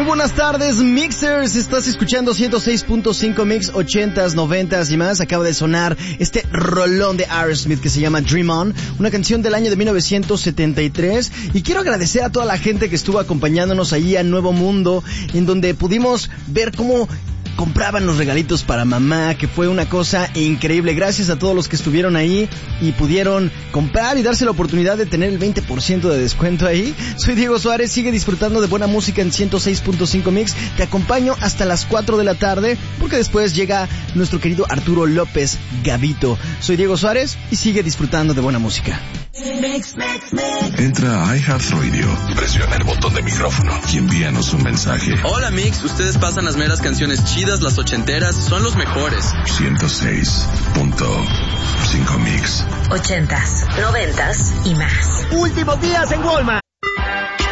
Muy buenas tardes, Mixers. Estás escuchando 106.5 Mix, 80s, 90s y más. Acaba de sonar este rolón de Aerosmith que se llama Dream On, una canción del año de 1973. Y quiero agradecer a toda la gente que estuvo acompañándonos ahí a Nuevo Mundo, en donde pudimos ver cómo compraban los regalitos para mamá, que fue una cosa increíble. Gracias a todos los que estuvieron ahí y pudieron comprar y darse la oportunidad de tener el 20% de descuento ahí. Soy Diego Suárez, sigue disfrutando de buena música en 106.5 Mix. Te acompaño hasta las 4 de la tarde, porque después llega nuestro querido Arturo López Gavito. Soy Diego Suárez y sigue disfrutando de buena música. Entra a iHeartRadio, presiona el botón de micrófono y envíanos un mensaje. Hola Mix, ustedes pasan las meras canciones chidas, las ochenteras, son los mejores. 106.5 Mix. 80s, 90s y más. Últimos días en Walmart.